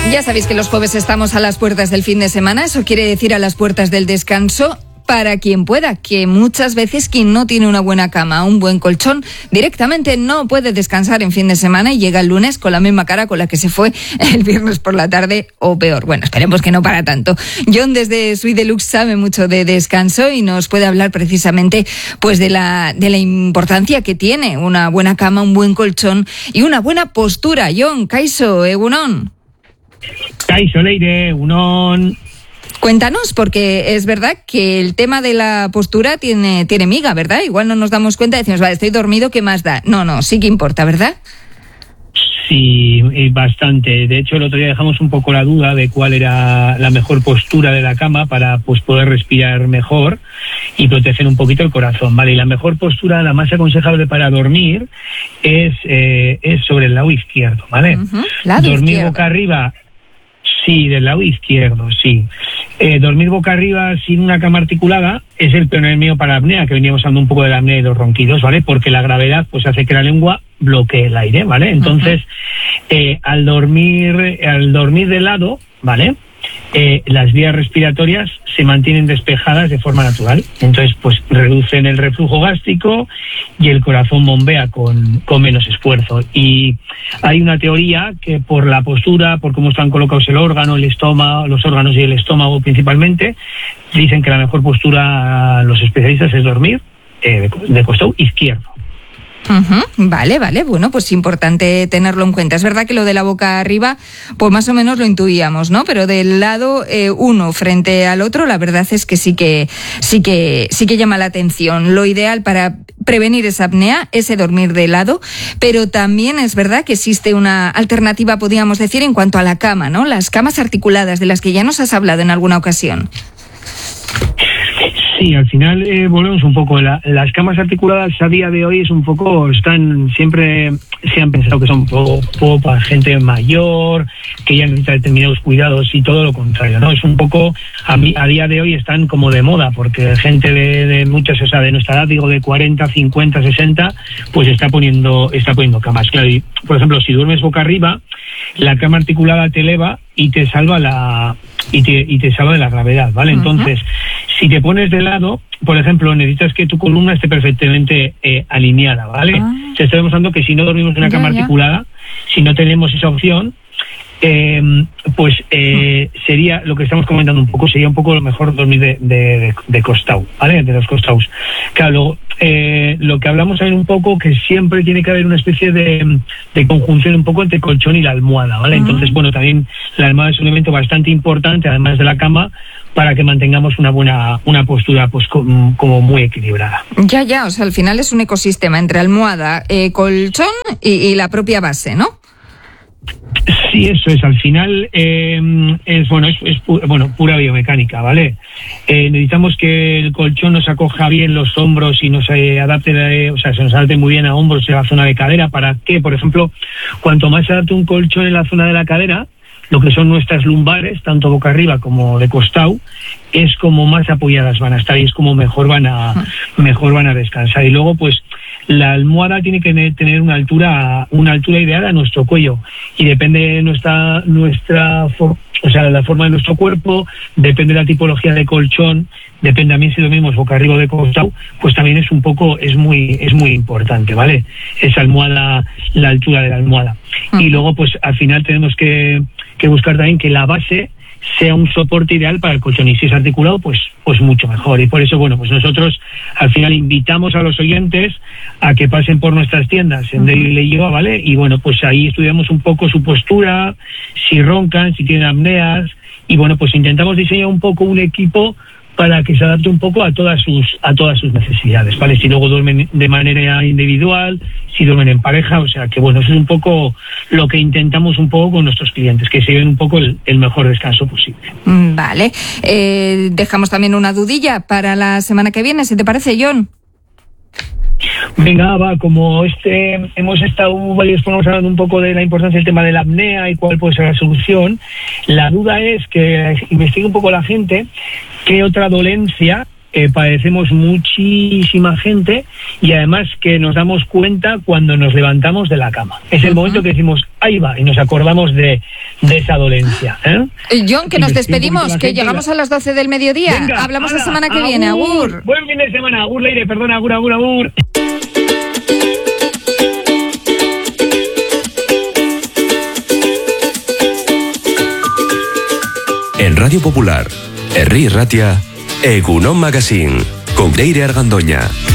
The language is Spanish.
Ya sabéis que los jueves estamos a las puertas del fin de semana, eso quiere decir a las puertas del descanso. Para quien pueda, que muchas veces quien no tiene una buena cama, un buen colchón, directamente no puede descansar en fin de semana y llega el lunes con la misma cara con la que se fue el viernes por la tarde o peor. Bueno, esperemos que no para tanto. John desde Suite Deluxe sabe mucho de descanso y nos puede hablar precisamente pues de la importancia que tiene una buena cama, un buen colchón y una buena postura. John, Kaixo, egunon. Kaixo, Leire, egunon. Cuéntanos, porque es verdad que el tema de la postura tiene miga, ¿verdad? Igual no nos damos cuenta y decimos, vale, estoy dormido, ¿qué más da? No, sí que importa, ¿verdad? Sí, bastante. De hecho, el otro día dejamos un poco la duda de cuál era la mejor postura de la cama para pues poder respirar mejor y proteger un poquito el corazón, ¿vale? Y la mejor postura, la más aconsejable para dormir es sobre el lado izquierdo, ¿vale? Dormir izquierdo. Boca arriba. Sí, del lado izquierdo, sí. Dormir boca arriba sin una cama articulada es el peor enemigo para la apnea, que veníamos hablando un poco de la apnea y los ronquidos, ¿vale? Porque la gravedad pues hace que la lengua bloquee el aire, ¿vale? Entonces, al dormir de lado, ¿vale? Las vías respiratorias se mantienen despejadas de forma natural. Entonces, pues reducen el reflujo gástrico y el corazón bombea con menos esfuerzo. Y hay una teoría que por la postura, por cómo están colocados el órgano, el estómago, los órganos y el estómago principalmente, dicen que la mejor postura, los especialistas, es dormir de costado izquierdo. Vale, bueno, pues importante tenerlo en cuenta. Es verdad que lo de la boca arriba, pues más o menos lo intuíamos, ¿no? Pero del lado uno frente al otro, la verdad es que sí que llama la atención. Lo ideal para prevenir esa apnea es dormir de lado, pero también es verdad que existe una alternativa, podríamos decir, en cuanto a la cama, ¿no? Las camas articuladas, de las que ya nos has hablado en alguna ocasión. Sí, al final volvemos un poco. Las camas articuladas a día de hoy siempre se han pensado que son un poco para gente mayor, que ya necesita determinados cuidados y todo lo contrario, ¿no? Es un poco, a día de hoy están como de moda, porque gente de muchas, o sea, de nuestra edad, digo de 40, 50, 60, pues está poniendo camas. Claro, y, por ejemplo, si duermes boca arriba, la cama articulada te eleva y te salva te salva de la gravedad, ¿vale? Entonces, si te pones de lado, por ejemplo, necesitas que tu columna esté perfectamente alineada, ¿vale? Se está demostrando que si no dormimos en una cama articulada, si no tenemos esa opción, sería lo que estamos comentando un poco, sería un poco lo mejor dormir de costado, ¿vale? De los costados. Claro, lo que hablamos también un poco, que siempre tiene que haber una especie de conjunción un poco entre el colchón y la almohada, ¿vale? Entonces, bueno, también la almohada es un elemento bastante importante, además de la cama, para que mantengamos una postura pues como muy equilibrada. Ya, o sea, al final es un ecosistema entre almohada, colchón y la propia base, ¿no? Sí, eso es. Al final es pura biomecánica, ¿vale? Necesitamos que el colchón nos acoja bien los hombros y nos adapte, se nos adapte muy bien a hombros y a la zona de cadera. ¿Para qué? Por ejemplo, cuanto más se adapte un colchón en la zona de la cadera, lo que son nuestras lumbares, tanto boca arriba como de costado, es como más apoyadas van a estar y es como mejor van a descansar. Y luego, pues, la almohada tiene que tener una altura ideal a nuestro cuello, y depende de la forma de nuestro cuerpo, depende de la tipología de colchón, depende también si dormimos boca arriba o de costado, pues también es muy importante, ¿vale? Esa almohada, la altura de la almohada. Y luego, pues, al final tenemos que buscar también que la base sea un soporte ideal para el colchón, y si es articulado, pues mucho mejor. Y por eso, bueno, pues nosotros al final invitamos a los oyentes a que pasen por nuestras tiendas en Daily Yoga, ¿vale? Y bueno, pues ahí estudiamos un poco su postura, si roncan, si tienen apneas, y bueno, pues intentamos diseñar un poco un equipo para que se adapte un poco a todas sus necesidades, ¿vale? Si luego duermen de manera individual, si duermen en pareja, o sea que bueno, eso es un poco lo que intentamos un poco con nuestros clientes, que se lleven un poco el mejor descanso posible. Vale, dejamos también una dudilla para la semana que viene, ¿si te parece, John? Venga, como hemos estado varios programas hablando un poco de la importancia del tema de la apnea y cuál puede ser la solución, la duda es que investigue un poco la gente qué otra dolencia padecemos muchísima gente, y además que nos damos cuenta cuando nos levantamos de la cama. Es el momento que decimos, ahí va, y nos acordamos de esa dolencia. John, que nos despedimos, que llegamos a las 12 del mediodía. Venga, hablamos la semana que viene. Agur. Buen fin de semana. Agur, Leire, perdona, agur. En Radio Popular, Herri Ratia, Egunon Magazine, con Leire Argandoña.